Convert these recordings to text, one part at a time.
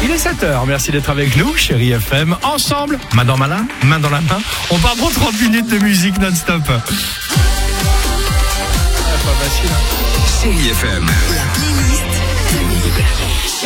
Il est 7h, merci d'être avec nous, Chérie FM. Ensemble, main dans la main, on part pour 30 minutes de musique non-stop. Pas facile, hein. Chérie FM. La playlist de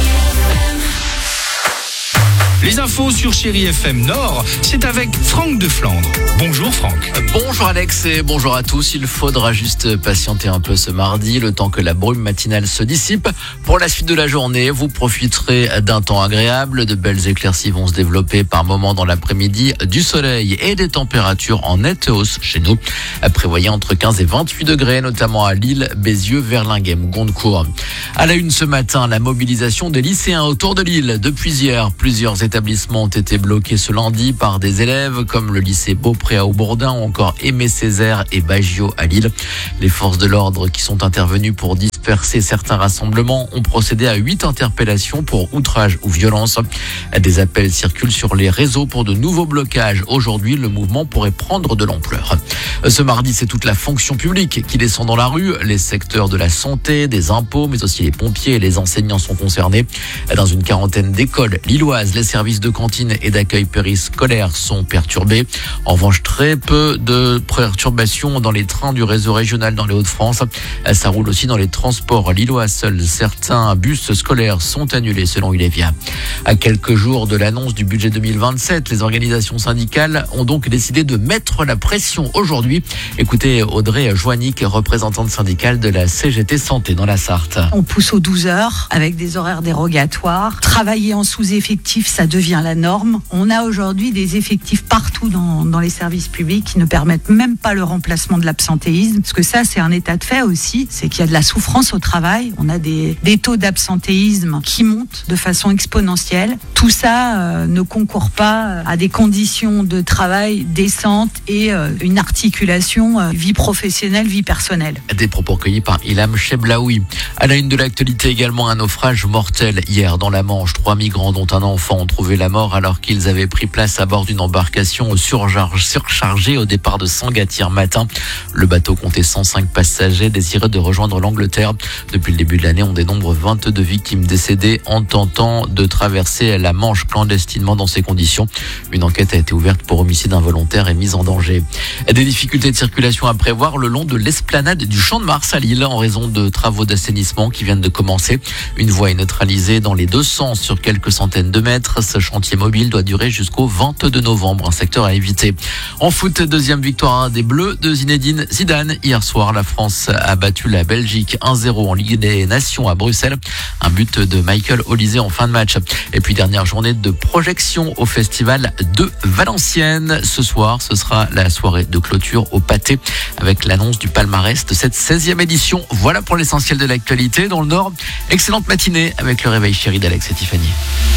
Les infos sur Chérie FM Nord, c'est avec Franck de Flandre. Bonjour Franck. Bonjour Alex et bonjour à tous. Il faudra juste patienter un peu ce mardi, le temps que la brume matinale se dissipe. Pour la suite de la journée, vous profiterez d'un temps agréable. De belles éclaircies vont se développer par moments dans l'après-midi, du soleil et des températures en nette hausse chez nous. Prévoyez entre 15 et 28 degrés, notamment à Lille, Bézieux, Verlinghem ou Gondecourt. À la une ce matin, la mobilisation des lycéens autour de Lille. Depuis hier, plusieurs établissements ont été bloqués ce lundi par des élèves comme le lycée Beaupré à Aubourdin ou encore Aimé Césaire et Baggio à Lille. Les forces de l'ordre qui sont intervenues pour disperser certains rassemblements ont procédé à 8 interpellations pour outrage ou violence. Des appels circulent sur les réseaux pour de nouveaux blocages. Aujourd'hui, le mouvement pourrait prendre de l'ampleur. Ce mardi, c'est toute la fonction publique qui descend dans la rue. Les secteurs de la santé, des impôts, mais aussi les pompiers et les enseignants sont concernés. Dans une quarantaine d'écoles lilloises, les services de cantine et d'accueil périscolaire sont perturbés. En revanche, très peu de perturbations dans les trains du réseau régional dans les Hauts-de-France. Ça roule aussi dans les transports lillois. Seuls certains bus scolaires sont annulés selon Ulévia. À quelques jours de l'annonce du budget 2027, les organisations syndicales ont donc décidé de mettre la pression aujourd'hui. Écoutez Audrey Joannick, représentante syndicale de la CGT Santé dans la Sarthe. On pousse aux 12 heures avec des horaires dérogatoires. Travailler en sous-effectif, ça devient la norme. On a aujourd'hui des effectifs partout dans les services publics qui ne permettent même pas le remplacement de l'absentéisme. Parce que ça, c'est un état de fait aussi. C'est qu'il y a de la souffrance au travail. On a des taux d'absentéisme qui montent de façon exponentielle. Tout ça ne concourt pas à des conditions de travail décentes et une articulation vie professionnelle, vie personnelle. Des propos recueillis par Ilham Cheblaoui. À la une de l'actualité également, un naufrage mortel hier dans la Manche. 3 migrants dont un enfant ont trouvé la mort alors qu'ils avaient pris place à bord d'une embarcation surchargée au départ de Sangatte hier matin. Le bateau comptait 105 passagers désireux de rejoindre l'Angleterre. Depuis le début de l'année, on dénombre 22 victimes décédées en tentant de traverser la Manche clandestinement dans ces conditions. Une enquête a été ouverte pour homicide involontaire et mise en danger. Des difficultés de circulation à prévoir le long de l'esplanade du Champ de Mars à Lille en raison de travaux d'assainissement qui viennent de commencer. Une voie est neutralisée dans les deux sens sur quelques centaines de mètres. Ce chantier mobile doit durer jusqu'au 22 novembre, un secteur à éviter. En foot, deuxième victoire des Bleus de Zinedine Zidane. Hier soir, la France a battu la Belgique 1-0 en Ligue des Nations à Bruxelles. Un but de Michael Olysée en fin de match. Et puis dernière journée de projection au festival de Valenciennes. Ce soir, ce sera la soirée de clôture au Pâté avec l'annonce du palmarès de cette 16e édition. Voilà pour l'essentiel de l'actualité dans le Nord. Excellente matinée avec le réveil chéri d'Alex et Tiffany.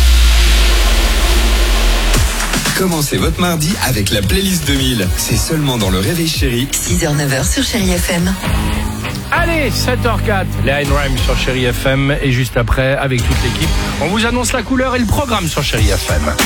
Commencez votre mardi avec la playlist 2000. C'est seulement dans le Réveil Chéri. 6h-9h sur Chérie FM. Allez, 7h04, les Rhyme sur Chérie FM. Et juste après, avec toute l'équipe, on vous annonce la couleur et le programme sur Chérie FM.